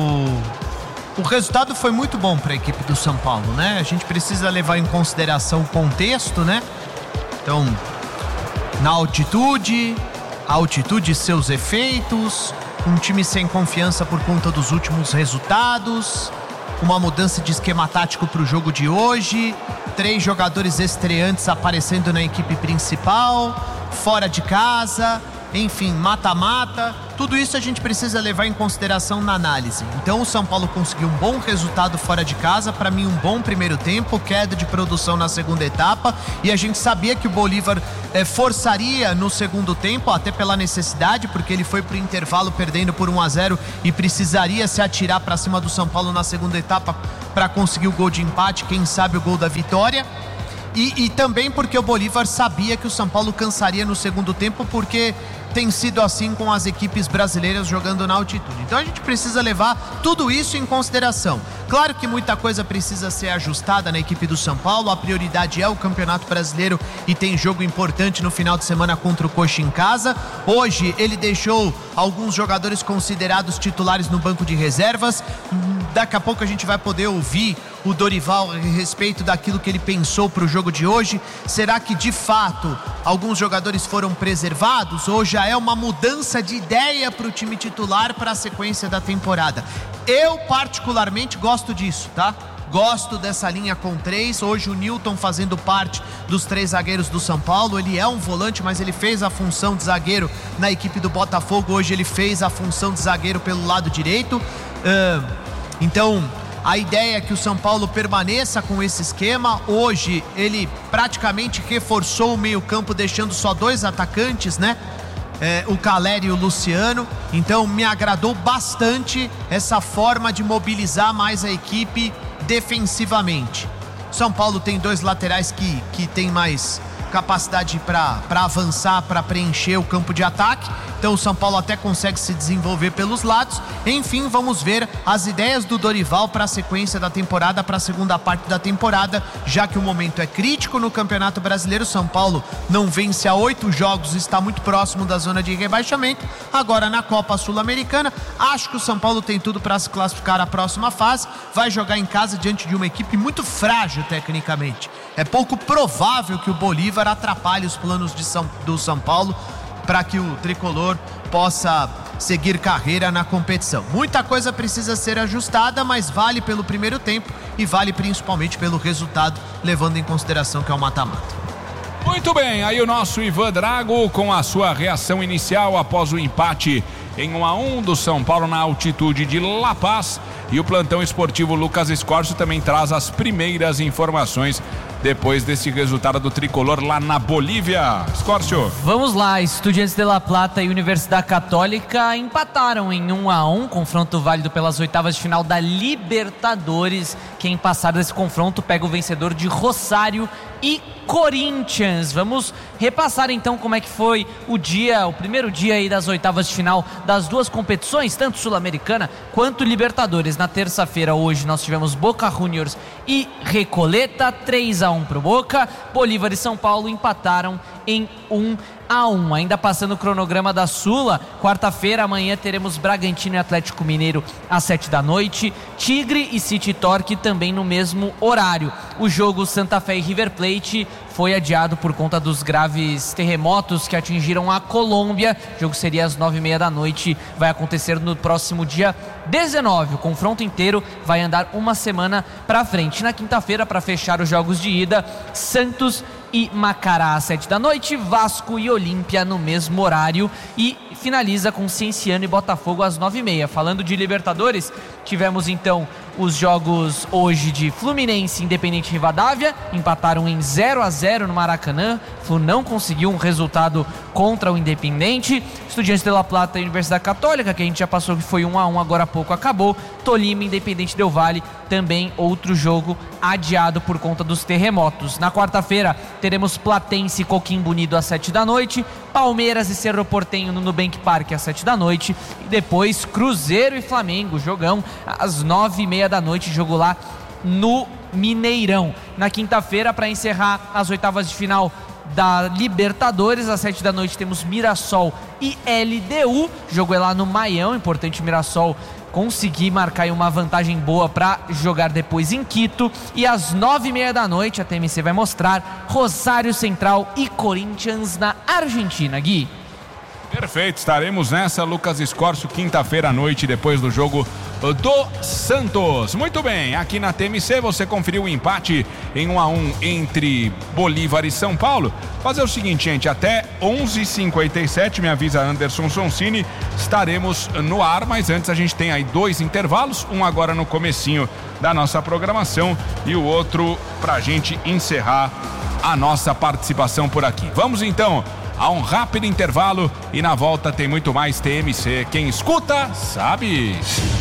[SPEAKER 3] o resultado foi muito bom para a equipe do São Paulo, né? A gente precisa levar em consideração o contexto, né? Então, na altitude e seus efeitos, um time sem confiança por conta dos últimos resultados, uma mudança de esquema tático para o jogo de hoje, 3 jogadores estreantes aparecendo na equipe principal, fora de casa, enfim, mata-mata. Tudo isso a gente precisa levar em consideração na análise. Então o São Paulo conseguiu um bom resultado fora de casa, para mim um bom primeiro tempo, queda de produção na segunda etapa, e a gente sabia que o Bolívar forçaria no segundo tempo, até pela necessidade, porque ele foi pro intervalo perdendo por 1-0 e precisaria se atirar para cima do São Paulo na segunda etapa para conseguir o gol de empate, quem sabe o gol da vitória. E também porque o Bolívar sabia que o São Paulo cansaria no segundo tempo, porque tem sido assim com as equipes brasileiras jogando na altitude. Então a gente precisa levar tudo isso em consideração. Claro que muita coisa precisa ser ajustada na equipe do São Paulo, a prioridade é o Campeonato Brasileiro e tem jogo importante no final de semana contra o Coxa em casa. Hoje ele deixou alguns jogadores considerados titulares no banco de reservas. Daqui a pouco a gente vai poder ouvir o Dorival a respeito daquilo que ele pensou para o jogo de hoje. Será que de fato alguns jogadores foram preservados ou já é uma mudança de ideia para o time titular para a sequência da temporada? Eu particularmente gosto disso, tá? Gosto dessa linha com 3. Hoje o Nilton fazendo parte dos 3 zagueiros do São Paulo. Ele é um volante, mas ele fez a função de zagueiro na equipe do Botafogo. Hoje ele fez a função de zagueiro pelo lado direito. Então a ideia é que o São Paulo permaneça com esse esquema. Hoje ele praticamente reforçou o meio-campo, deixando só 2 atacantes, né? O Caleri e o Luciano. Então me agradou bastante essa forma de mobilizar mais a equipe defensivamente. São Paulo tem 2 laterais que tem mais capacidade para avançar, para preencher o campo de ataque. Então o São Paulo até consegue se desenvolver pelos lados. Enfim, vamos ver as ideias do Dorival para a sequência da temporada, para a segunda parte da temporada, já que o momento é crítico no Campeonato Brasileiro. São Paulo não vence há 8 jogos, está muito próximo da zona de rebaixamento. Agora na Copa Sul-Americana, acho que o São Paulo tem tudo para se classificar à próxima fase. Vai jogar em casa diante de uma equipe muito frágil tecnicamente. É pouco provável que o Bolívar atrapalhe os planos do São Paulo para que o tricolor possa seguir carreira na competição. Muita coisa precisa ser ajustada, mas vale pelo primeiro tempo e vale principalmente pelo resultado, levando em consideração que é o mata-mata.
[SPEAKER 1] Muito bem, aí o nosso Ivan Drago com a sua reação inicial após o empate em 1-1 do São Paulo na altitude de La Paz. E o plantão esportivo Lucas Escorcio também traz as primeiras informações depois desse resultado do tricolor lá na Bolívia. Escórcio.
[SPEAKER 4] Vamos lá, Estudiantes de La Plata e Universidade Católica empataram em 1-1, confronto válido pelas oitavas de final da Libertadores. Quem passar desse confronto pega o vencedor de Rosário e Corinthians. Vamos repassar então como é que foi o primeiro dia aí das oitavas de final das duas competições, tanto Sul-Americana quanto Libertadores. Na terça-feira, hoje, nós tivemos Boca Juniors e Recoleta, 3-1 pro Boca. Bolívar e São Paulo empataram em 1-1. Ainda passando o cronograma da Sula, quarta-feira, amanhã teremos Bragantino e Atlético Mineiro às 7 da noite, Tigre e City Torque também no mesmo horário. O jogo Santa Fé e River Plate foi adiado por conta dos graves terremotos que atingiram a Colômbia. O jogo seria às 9h30 da noite, vai acontecer no próximo dia 19. O confronto inteiro vai andar uma semana para frente. Na quinta-feira, para fechar os jogos de ida, Santos e Macará às 7 da noite, Vasco e Olímpia no mesmo horário e finaliza com Cienciano e Botafogo às 9h30. Falando de Libertadores, tivemos então os jogos hoje de Fluminense e Independente Rivadavia, empataram em 0-0 no Maracanã. Flu não conseguiu um resultado contra o Independente. Estudiantes de La Plata e Universidade Católica, que a gente já passou que foi 1-1, agora há pouco acabou. Tolima e Independente Del Valle, também outro jogo adiado por conta dos terremotos. Na quarta-feira teremos Platense e Coquimbo Unido às 7 da noite, Palmeiras e Cerro Porteño no Nubank Park às 7 da noite e depois Cruzeiro e Flamengo, jogão às 9h30 da noite, jogo lá no Mineirão. Na quinta-feira, para encerrar as oitavas de final da Libertadores, às 7 da noite temos Mirassol e LDU, jogo é lá no Maião, importante Mirassol conseguir marcar aí uma vantagem boa para jogar depois em Quito. E às 9h30 da noite a TMC vai mostrar Rosário Central e Corinthians na Argentina. Gui.
[SPEAKER 1] Perfeito, estaremos nessa, Lucas Escorcio, quinta-feira à noite, depois do jogo do Santos. Muito bem, aqui na TMC você conferiu o empate em 1-1 entre Bolívar e São Paulo. Fazer o seguinte, gente, até 11h57, me avisa Anderson Sonsini, estaremos no ar, mas antes a gente tem aí 2 intervalos, um agora no comecinho da nossa programação e o outro pra gente encerrar a nossa participação por aqui. Vamos então a um rápido intervalo e na volta tem muito mais TMC. Quem escuta, sabe.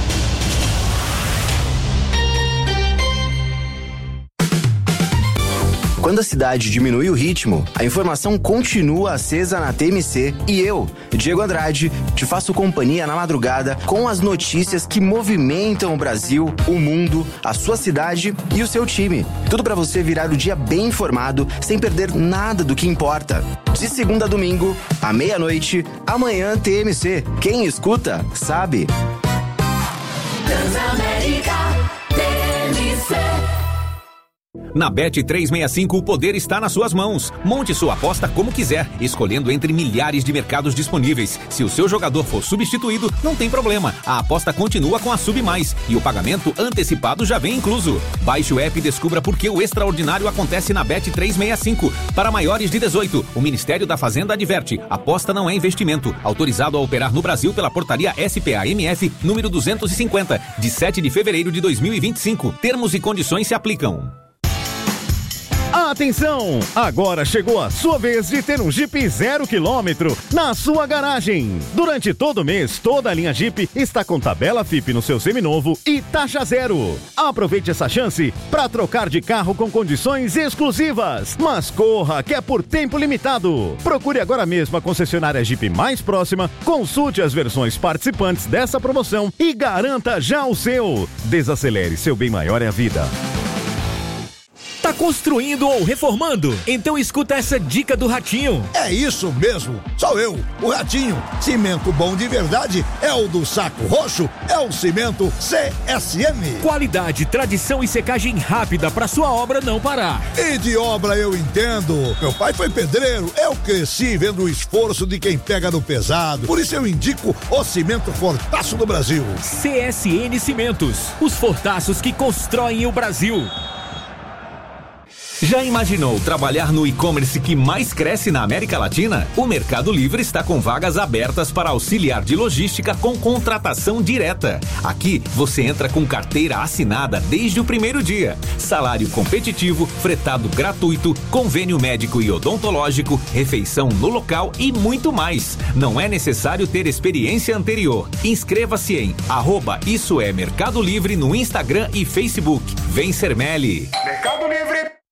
[SPEAKER 6] Quando a cidade diminui o ritmo, a informação continua acesa na TMC e eu, Diego Andrade, te faço companhia na madrugada com as notícias que movimentam o Brasil, o mundo, a sua cidade e o seu time. Tudo para você virar o dia bem informado, sem perder nada do que importa. De segunda a domingo, à meia-noite, amanhã TMC. Quem escuta, sabe.
[SPEAKER 7] Transamérica, TMC.
[SPEAKER 8] Na Bet365 o poder está nas suas mãos. Monte sua aposta como quiser, escolhendo entre milhares de mercados disponíveis. Se o seu jogador for substituído, não tem problema. A aposta continua com a Sub Mais e o pagamento antecipado já vem incluso. Baixe o app e descubra por que o extraordinário acontece na Bet365. Para maiores de 18, o Ministério da Fazenda adverte: aposta não é investimento. Autorizado a operar no Brasil pela portaria SPA-MF número 250, de 7 de fevereiro de 2025. Termos e condições se aplicam.
[SPEAKER 5] Atenção! Agora chegou a sua vez de ter um Jeep 0 km na sua garagem. Durante todo o mês, toda a linha Jeep está com tabela FIP no seu seminovo e taxa zero. Aproveite essa chance para trocar de carro com condições exclusivas. Mas corra, que é por tempo limitado. Procure agora mesmo a concessionária Jeep mais próxima, consulte as versões participantes dessa promoção e garanta já o seu. Desacelere, seu bem maior é a vida.
[SPEAKER 9] Tá construindo ou reformando? Então escuta essa dica do Ratinho.
[SPEAKER 10] É isso mesmo, sou eu, o Ratinho. Cimento bom de verdade é o do Saco Roxo, é o cimento CSM.
[SPEAKER 9] Qualidade, tradição e secagem rápida pra sua obra não parar.
[SPEAKER 10] E de obra eu entendo. Meu pai foi pedreiro, eu cresci vendo o esforço de quem pega no pesado. Por isso eu indico o cimento Fortaço do Brasil.
[SPEAKER 9] CSN Cimentos, os fortaços que constroem o Brasil.
[SPEAKER 8] Já imaginou trabalhar no e-commerce que mais cresce na América Latina? O Mercado Livre está com vagas abertas para auxiliar de logística com contratação direta. Aqui você entra com carteira assinada desde o primeiro dia. Salário competitivo, fretado gratuito, convênio médico e odontológico, refeição no local e muito mais. Não é necessário ter experiência anterior. Inscreva-se em @IssoEMercado Livre no Instagram e Facebook. Vem ser Meli.
[SPEAKER 11] Mercado Livre.